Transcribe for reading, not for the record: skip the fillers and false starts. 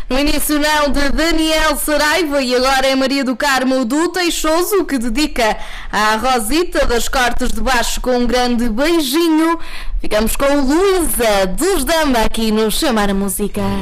No início não, de Daniel Saraiva, e agora é Maria do Carmo do Teixoso, que dedica à Rosita das Cortes de Baixo com um grande beijinho. Ficamos com Luísa dos Dama aqui no Chamar a Música.